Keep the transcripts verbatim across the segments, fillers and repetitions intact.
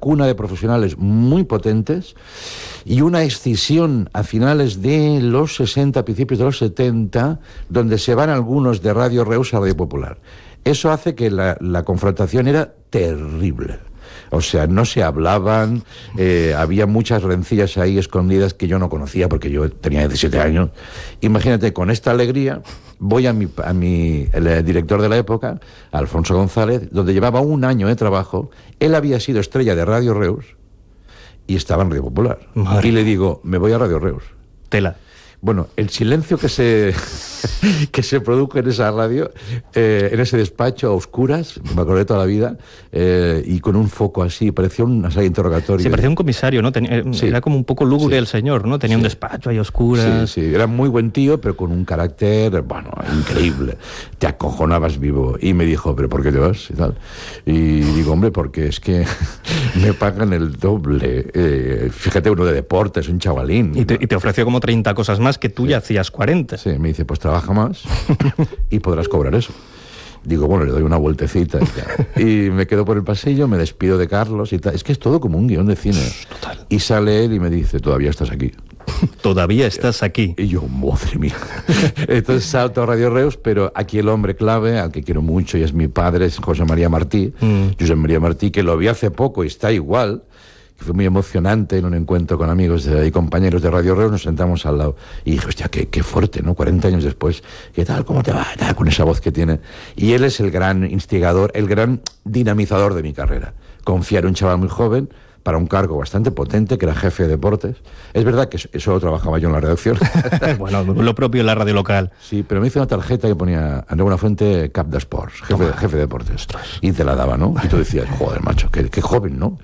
cuna de profesionales muy potentes y una escisión a finales de los sesenta, principios de los setenta, donde se van algunos de Radio Reus a Radio Popular. Eso hace que la, la confrontación era terrible. O sea, no se hablaban, eh, había muchas rencillas ahí escondidas que yo no conocía porque yo tenía diecisiete años. Imagínate, con esta alegría voy a mi, a mi el director de la época, Alfonso González, donde llevaba un año de trabajo. Él había sido estrella de Radio Reus y estaba en Radio Popular. Madre. Y le digo, me voy a Radio Reus. Tela. Bueno, el silencio que se que se produjo en esa radio, eh, en ese despacho a oscuras, me acordé toda la vida, eh, y con un foco así, parecía una sala de interrogatorio. Sí, parecía un comisario, ¿no? Tenía, sí. Era como un poco lúgubre sí. el señor, ¿no? Tenía sí. un despacho ahí a oscuras. Sí, sí, era muy buen tío, pero con un carácter, bueno, increíble. Te acojonabas vivo. Y me dijo, ¿pero por qué te vas? Y tal. Y digo, hombre, porque es que me pagan el doble. Eh, fíjate, uno de deportes, un chavalín. Y te, ¿no? y te ofreció como treinta cosas más que tú sí. ya hacías cuarenta. Sí, me dice, pues trabaja más y podrás cobrar eso. Digo, bueno, le doy una vueltecita y, y me quedo por el pasillo, me despido de Carlos y tal. Es que es todo como un guión de cine. Total. Y sale él y me dice, todavía estás aquí. Todavía estás aquí. Y yo, madre mía. Entonces salto a Radio Reus, pero aquí el hombre clave, al que quiero mucho y es mi padre, es José María Martí, mm. José María Martí, que lo vi hace poco y está igual. Que fue muy emocionante en un encuentro con amigos de, y compañeros de Radio Reus, nos sentamos al lado y dije, hostia, qué, qué fuerte, ¿no? cuarenta años después, ¿qué tal? ¿Cómo te va? Tal, con esa voz que tiene. Y él es el gran instigador, el gran dinamizador de mi carrera. Confiar en un chaval muy joven para un cargo bastante potente, que era jefe de deportes. Es verdad que solo trabajaba yo en la redacción. Bueno, lo propio en la radio local. Sí, pero me hizo una tarjeta que ponía Andreu Buenafuente, Cap de Sports, jefe, jefe de deportes. Ostras. Y te la daba, ¿no? Y tú decías, joder, macho, qué, qué joven, ¿no?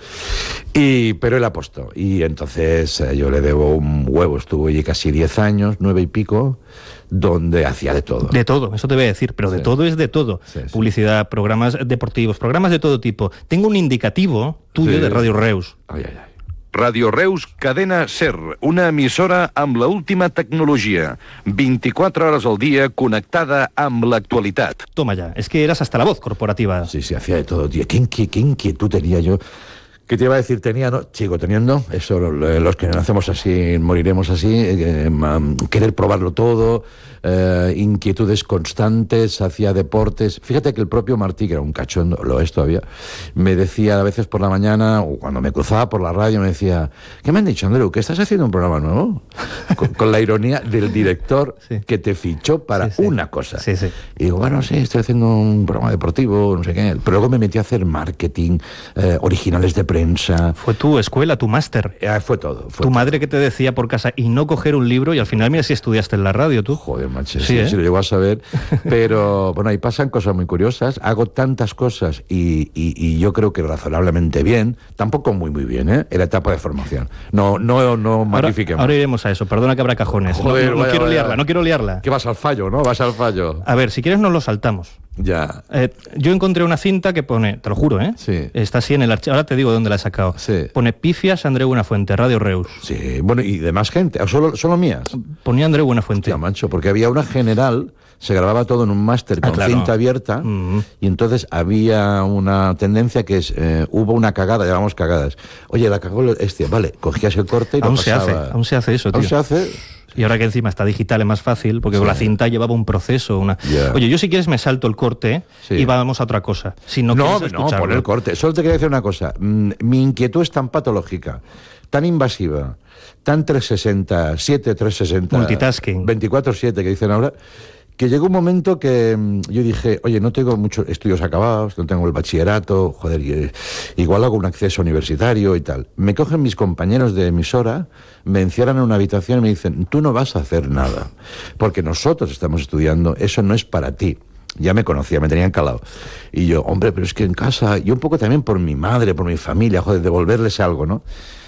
Y, pero él apostó. Y entonces eh, yo le debo un huevo. Estuvo allí casi diez años, nueve y pico, donde hacía de todo. De todo, eso te voy a decir, pero de sí. todo es de todo. Sí, sí. Publicidad, programas deportivos, programas de todo tipo. Tengo un indicativo tuyo sí. de Radio Reus. Ai, ai, ai. Radio Reus, cadena SER, una emissora amb la última tecnologia, vint-i-quatre hores al dia connectada amb l'actualitat. Toma ya, es que eras hasta la voz corporativa. Sí, sí, hacía de todo, tío. ¿Qué, qué, qué inquietud tenía yo? ¿Qué te iba a decir? Tenía, no, sigo teniendo, eso, los que nacemos así, moriremos así, eh, querer probarlo todo, eh, inquietudes constantes, hacía deportes. Fíjate que el propio Martí, que era un cachondo, lo es todavía, me decía a veces por la mañana, o cuando me cruzaba por la radio, me decía, ¿qué me han dicho, Andreu? ¿Que estás haciendo un programa nuevo? con, con la ironía del director sí. que te fichó para sí, sí. una cosa. Sí, sí. Y digo, bueno, sí, estoy haciendo un programa deportivo, no sé qué. Pero luego me metí a hacer marketing, eh, originales de prensa. Fue tu escuela, tu máster. Eh, fue todo. Fue tu todo. Madre que te decía por casa, y no coger un libro, y al final mira si estudiaste en la radio tú. Joder, macho, sí, sí, ¿eh? sí lo llego a saber. Pero bueno, ahí pasan cosas muy curiosas. Hago tantas cosas y, y, y yo creo que razonablemente bien. Tampoco muy, muy bien, ¿eh? En la etapa de formación. No, no, no magnifiquemos. Ahora, ahora iremos a eso. Perdona que habrá cajones. Joder, no, no, no vaya, quiero vaya. liarla, no quiero liarla. Que vas al fallo, ¿no? Vas al fallo. A ver, si quieres nos lo saltamos. Ya. Eh, yo encontré una cinta que pone, te lo juro, ¿eh? Sí. Está así en el archivo. Ahora te digo dónde la he sacado. Sí. Pone Pifias Andreu Buenafuente, Radio Reus. Sí, bueno, y de más gente, o solo, solo mías. Ponía Andreu Buenafuente. Hostia, macho, porque había una general, se grababa todo en un máster con ah, claro. cinta abierta, mm-hmm. y entonces había una tendencia que es, eh, hubo una cagada, llamamos cagadas. Oye, la cagó este, vale, cogías el corte y aún lo se pasaba. hace, aún se hace eso, tío. Aún se hace. Y ahora que encima está digital es más fácil, porque sí. con la cinta llevaba un proceso. Una... Yeah. Oye, yo si quieres me salto el corte sí. y vamos a otra cosa. Si no, no, quieres no, pon el corte. Solo te quería decir una cosa. Mm, mi inquietud es tan patológica, tan invasiva, tan trescientos sesenta, siete trescientos sesenta... Multitasking. veinticuatro siete que dicen ahora, que llegó un momento que yo dije, oye, no tengo muchos estudios acabados, no tengo el bachillerato, joder, igual hago un acceso universitario y tal. Me cogen mis compañeros de emisora, me encierran en una habitación y me dicen, tú no vas a hacer nada, porque nosotros estamos estudiando, eso no es para ti. Ya me conocía, me tenían calado. Y yo, hombre, pero es que en casa, y un poco también por mi madre, por mi familia, joder, devolverles algo, ¿no?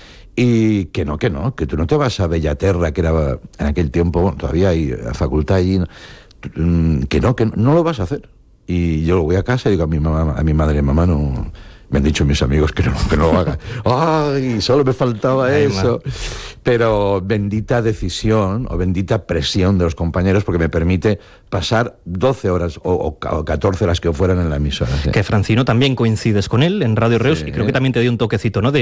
Y que no, que no, que tú no te vas a Bellaterra, que era en aquel tiempo, bueno, todavía hay la facultad allí, que no, que no lo vas a hacer. Y yo voy a casa y digo a mi mamá, a mi madre, mamá, no, me han dicho mis amigos que no, que no lo haga. ¡Ay! Solo me faltaba Ay, eso. Man. Pero bendita decisión o bendita presión de los compañeros, porque me permite pasar doce horas o, o catorce horas que fueran en la emisora. ¿Sí? Que Francino también coincides con él en Radio Reus, sí. Y creo que también te dio un toquecito, ¿no? De